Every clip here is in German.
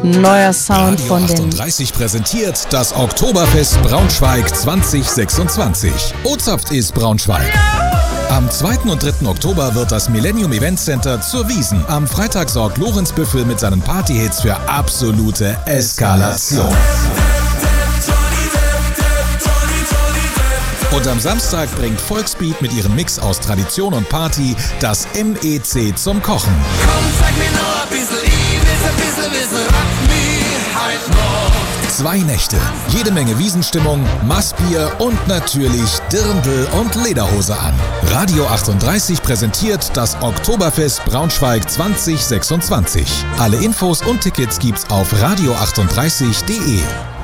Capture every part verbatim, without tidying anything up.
Neuer Sound Radio von den... achtunddreißig präsentiert das Oktoberfest Braunschweig zwanzig sechsundzwanzig. Ozapft ist Braunschweig. Am zweiten und dritten Oktober wird das Millennium Event Center zur Wiesn. Am Freitag sorgt Lorenz Büffel mit seinen Partyhits für absolute Eskalation. Und am Samstag bringt Volksbeat mit ihrem Mix aus Tradition und Party das M E C zum Kochen. Komm, zeig mir noch ein bisschen, ich will ein bisschen wissen, rock mich halt noch. Zwei Nächte, jede Menge Wiesenstimmung, Maßbier und natürlich Dirndl und Lederhose an. Radio achtunddreißig präsentiert das Oktoberfest Braunschweig zwanzig sechsundzwanzig. Alle Infos und Tickets gibt's auf radio achtunddreißig punkt de.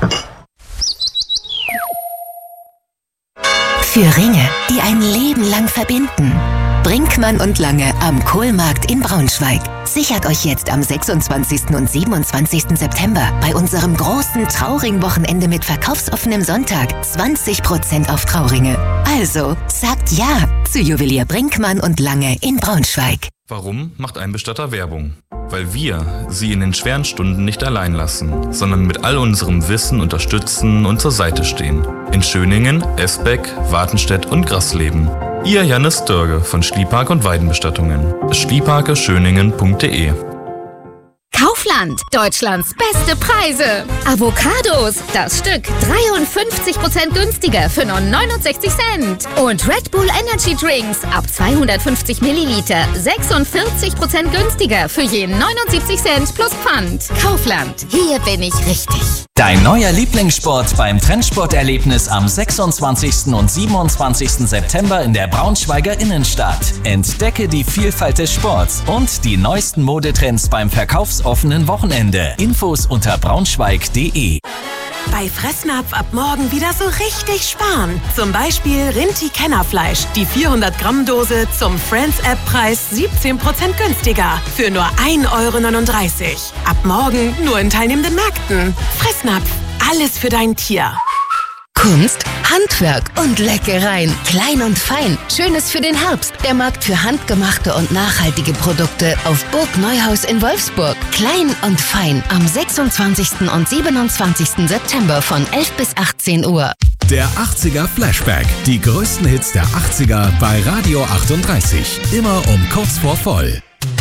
Für Ringe, die ein Leben lang verbinden. Brinkmann und Lange am Kohlmarkt in Braunschweig. Sichert euch jetzt am sechsundzwanzigsten und siebenundzwanzigsten September bei unserem großen Trauring-Wochenende mit verkaufsoffenem Sonntag zwanzig Prozent auf Trauringe. Also sagt ja zu Juwelier Brinkmann und Lange in Braunschweig. Warum macht ein Bestatter Werbung? Weil wir sie in den schweren Stunden nicht allein lassen, sondern mit all unserem Wissen unterstützen und zur Seite stehen. In Schöningen, Esbeck, Wartenstedt und Grasleben. Ihr Jannis Dörge von Schliepark und Weidenbestattungen. schlieparke schöningen punkt de. Kaufland, Deutschlands beste Preise. Avocados, das Stück dreiundfünfzig Prozent günstiger für nur neunundsechzig Cent. Und Red Bull Energy Drinks ab zweihundertfünfzig Milliliter sechsundvierzig Prozent günstiger für je neunundsiebzig Cent plus Pfand. Kaufland, hier bin ich richtig. Dein neuer Lieblingssport beim Trendsporterlebnis am sechsundzwanzigsten und siebenundzwanzigsten September in der Braunschweiger Innenstadt. Entdecke die Vielfalt des Sports und die neuesten Modetrends beim verkaufsoffenen Wochenende. Infos unter braunschweig punkt de. Bei Fressnapf ab morgen wieder so richtig sparen. Zum Beispiel Rinti-Kennerfleisch. Die vierhundert Gramm Dose zum Friends-App-Preis siebzehn Prozent günstiger. Für nur ein Euro neununddreißig. Ab morgen nur in teilnehmenden Märkten. Fressnapf. Alles für dein Tier. Kunst, Handwerk und Leckereien. Klein und fein. Schönes für den Herbst. Der Markt für handgemachte und nachhaltige Produkte auf Burg Neuhaus in Wolfsburg. Klein und fein. Am sechsundzwanzigsten und siebenundzwanzigsten September von elf bis achtzehn Uhr. Der achtziger Flashback. Die größten Hits der achtziger bei Radio achtunddreißig. Immer um kurz vor voll.